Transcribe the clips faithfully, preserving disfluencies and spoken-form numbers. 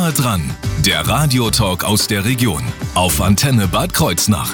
Nah dran, der Radiotalk aus der Region auf Antenne Bad Kreuznach.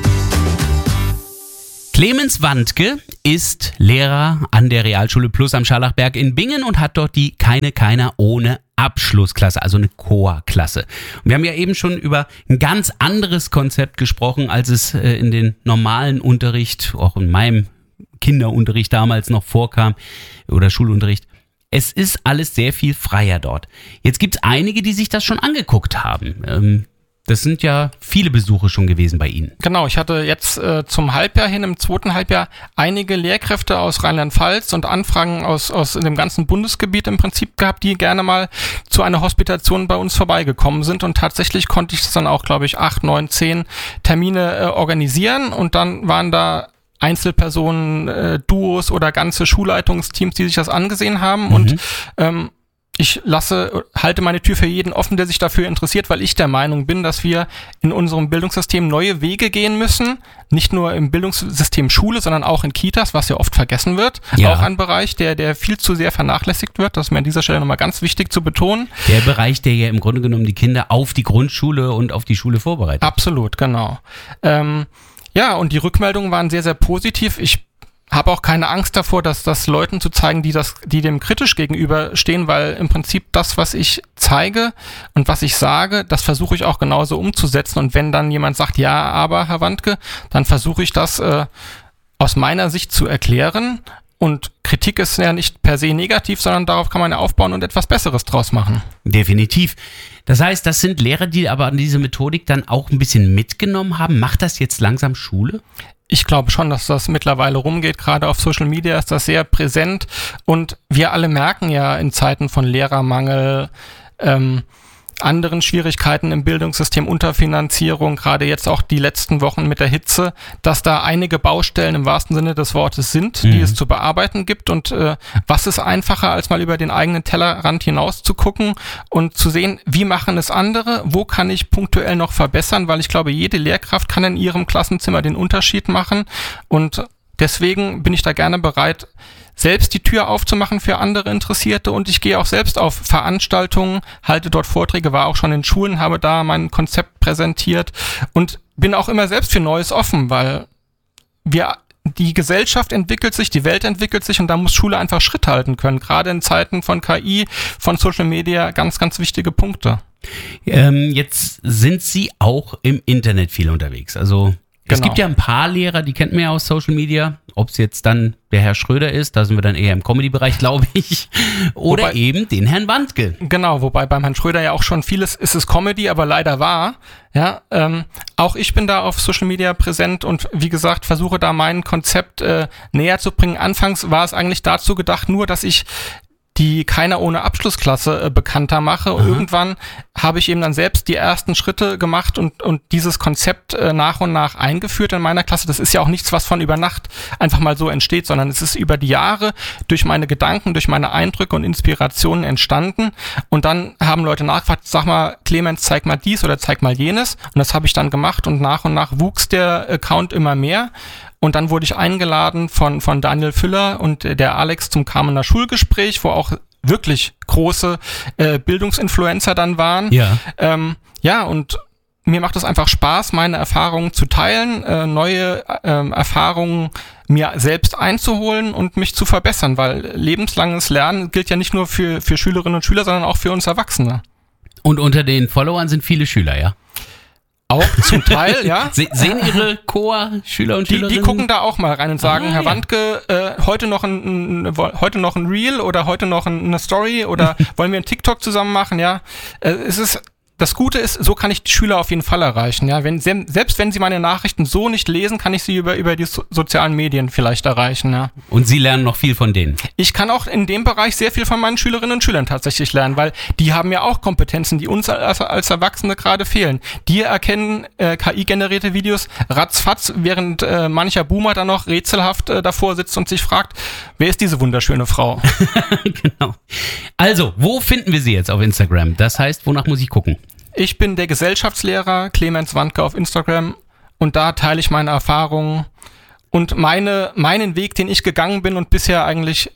Clemens Wandke ist Lehrer an der Realschule Plus am Scharlachberg in Bingen und hat dort die Keine Keiner ohne Abschlussklasse, also eine C O A-Klasse. Und wir haben ja eben schon über ein ganz anderes Konzept gesprochen, als es äh, in den normalen Unterricht, auch in meinem Kinderunterricht damals noch vorkam oder Schulunterricht. Es ist alles sehr viel freier dort. Jetzt gibt es einige, die sich das schon angeguckt haben. Ähm, Das sind ja viele Besuche schon gewesen bei Ihnen. Genau, ich hatte jetzt äh, zum Halbjahr hin, im zweiten Halbjahr, einige Lehrkräfte aus Rheinland-Pfalz und Anfragen aus, aus dem ganzen Bundesgebiet im Prinzip gehabt, die gerne mal zu einer Hospitation bei uns vorbeigekommen sind. Und tatsächlich konnte ich das dann auch, glaube ich, acht, neun, zehn Termine äh, organisieren. Und dann waren da Einzelpersonen, äh, Duos oder ganze Schulleitungsteams, die sich das angesehen haben. Mhm. Und ähm, ich lasse, halte meine Tür für jeden offen, der sich dafür interessiert, weil ich der Meinung bin, dass wir in unserem Bildungssystem neue Wege gehen müssen. Nicht nur im Bildungssystem Schule, sondern auch in Kitas, was ja oft vergessen wird. Ja. Auch ein Bereich, der, der viel zu sehr vernachlässigt wird. Das ist mir an dieser Stelle nochmal ganz wichtig zu betonen. Der Bereich, der ja im Grunde genommen die Kinder auf die Grundschule und auf die Schule vorbereitet. Absolut, genau. Ähm, ja, und die Rückmeldungen waren sehr, sehr positiv. Ich habe auch keine Angst davor, dass das Leuten zu zeigen, die das, die dem kritisch gegenüberstehen, weil im Prinzip das, was ich zeige und was ich sage, das versuche ich auch genauso umzusetzen. Und wenn dann jemand sagt, ja, aber Herr Wandke, dann versuche ich das äh, aus meiner Sicht zu erklären. Und Kritik ist ja nicht per se negativ, sondern darauf kann man ja aufbauen und etwas Besseres draus machen. Definitiv. Das heißt, das sind Lehrer, die aber an diese Methodik dann auch ein bisschen mitgenommen haben. Macht das jetzt langsam Schule? Ich glaube schon, dass das mittlerweile rumgeht. Gerade auf Social Media ist das sehr präsent. Und wir alle merken ja in Zeiten von Lehrermangel, ähm, anderen Schwierigkeiten im Bildungssystem, Unterfinanzierung, gerade jetzt auch die letzten Wochen mit der Hitze, dass da einige Baustellen im wahrsten Sinne des Wortes sind, mhm. die es zu bearbeiten gibt. Und äh, was ist einfacher, als mal über den eigenen Tellerrand hinaus zu gucken und zu sehen, wie machen es andere, wo kann ich punktuell noch verbessern, weil ich glaube, jede Lehrkraft kann in ihrem Klassenzimmer den Unterschied machen. Und deswegen bin ich da gerne bereit, selbst die Tür aufzumachen für andere Interessierte, und ich gehe auch selbst auf Veranstaltungen, halte dort Vorträge, war auch schon in Schulen, habe da mein Konzept präsentiert und bin auch immer selbst für Neues offen, weil wir, die Gesellschaft entwickelt sich, die Welt entwickelt sich und da muss Schule einfach Schritt halten können, gerade in Zeiten von K I, von Social Media, ganz, ganz wichtige Punkte. Ähm, jetzt sind Sie auch im Internet viel unterwegs, also es genau. gibt ja ein paar Lehrer, die kennt man ja aus Social Media, ob es jetzt dann der Herr Schröder ist, da sind wir dann eher im Comedy-Bereich, glaube ich, oder wobei, eben den Herrn Wandke. Genau, wobei beim Herrn Schröder ja auch schon vieles ist es Comedy, aber leider wahr. Ja, ähm, auch ich bin da auf Social Media präsent und wie gesagt, versuche da mein Konzept äh, näher zu bringen. Anfangs war es eigentlich dazu gedacht, nur, dass ich die Keiner ohne Abschlussklasse äh, bekannter mache. Und irgendwann habe ich eben dann selbst die ersten Schritte gemacht und und dieses Konzept äh, nach und nach eingeführt in meiner Klasse. Das ist ja auch nichts, was von über Nacht einfach mal so entsteht, sondern es ist über die Jahre durch meine Gedanken, durch meine Eindrücke und Inspirationen entstanden. Und dann haben Leute nachgefragt, sag mal, Clemens, zeig mal dies oder zeig mal jenes. Und das habe ich dann gemacht und nach und nach wuchs der Account immer mehr. Und dann wurde ich eingeladen von von Daniel Füller und der Alex zum Kamener Schulgespräch, wo auch wirklich große äh, Bildungsinfluencer dann waren. Ja. Ähm, ja, und mir macht es einfach Spaß, meine Erfahrungen zu teilen, äh, neue äh, Erfahrungen mir selbst einzuholen und mich zu verbessern, weil lebenslanges Lernen gilt ja nicht nur für für Schülerinnen und Schüler, sondern auch für uns Erwachsene. Und unter den Followern sind viele Schüler, ja? Auch zum Teil, ja. Se- sehen Ihre C O A-Schüler und die, Schülerinnen? Die gucken da auch mal rein und sagen, ah, Herr ja. Wandke, äh, heute noch ein, ein heute noch ein Reel oder heute noch ein, eine Story oder wollen wir einen TikTok zusammen machen, ja. Äh, es ist Das Gute ist, so kann ich die Schüler auf jeden Fall erreichen. Ja, wenn, selbst wenn sie meine Nachrichten so nicht lesen, kann ich sie über, über die so- sozialen Medien vielleicht erreichen. Ja. Und Sie lernen noch viel von denen? Ich kann auch in dem Bereich sehr viel von meinen Schülerinnen und Schülern tatsächlich lernen, weil die haben ja auch Kompetenzen, die uns als, als Erwachsene gerade fehlen. Die erkennen äh, K I-generierte Videos ratzfatz, während äh, mancher Boomer dann noch rätselhaft äh, davor sitzt und sich fragt, wer ist diese wunderschöne Frau? Genau. Also, wo finden wir Sie jetzt auf Instagram? Das heißt, wonach muss ich gucken? Ich bin der Gesellschaftslehrer Clemens Wandke auf Instagram und da teile ich meine Erfahrungen und meine, meinen Weg, den ich gegangen bin und bisher eigentlich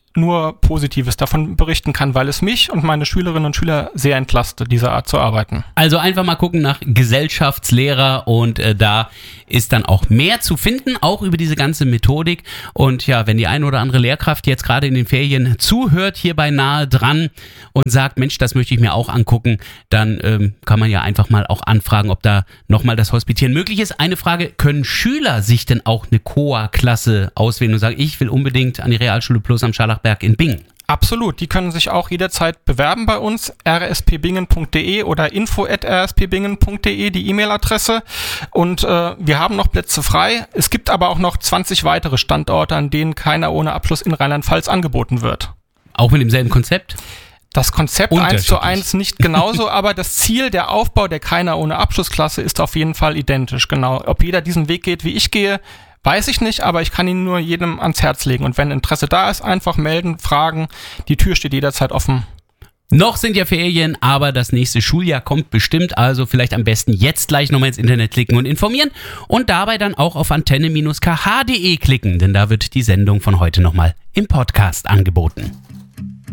nur Positives davon berichten kann, weil es mich und meine Schülerinnen und Schüler sehr entlastet, diese Art zu arbeiten. Also einfach mal gucken nach Gesellschaftslehrer und äh, da ist dann auch mehr zu finden, auch über diese ganze Methodik. Und ja, wenn die ein oder andere Lehrkraft jetzt gerade in den Ferien zuhört, hierbei nahe dran und sagt, Mensch, das möchte ich mir auch angucken, dann ähm, kann man ja einfach mal auch anfragen, ob da nochmal das Hospitieren möglich ist. Eine Frage, können Schüler sich denn auch eine C O A-Klasse auswählen und sagen, ich will unbedingt an die Realschule Plus am Scharlachberg in Bingen? Absolut, die können sich auch jederzeit bewerben bei uns, r s p bingen punkt d e oder info at r s p bingen punkt d e, die E-Mail-Adresse. Und äh, wir haben noch Plätze frei. Es gibt aber auch noch zwanzig weitere Standorte, an denen keiner ohne Abschluss in Rheinland-Pfalz angeboten wird. Auch mit demselben Konzept? Das Konzept eins zu eins nicht genauso, aber das Ziel, der Aufbau der Keiner ohne Abschlussklasse ist auf jeden Fall identisch. Genau. Ob jeder diesen Weg geht, wie ich gehe, weiß ich nicht, aber ich kann ihn nur jedem ans Herz legen. Und wenn Interesse da ist, einfach melden, fragen. Die Tür steht jederzeit offen. Noch sind ja Ferien, aber das nächste Schuljahr kommt bestimmt. Also vielleicht am besten jetzt gleich nochmal ins Internet klicken und informieren. Und dabei dann auch auf antenne Bindestrich k h punkt d e klicken, denn da wird die Sendung von heute nochmal im Podcast angeboten.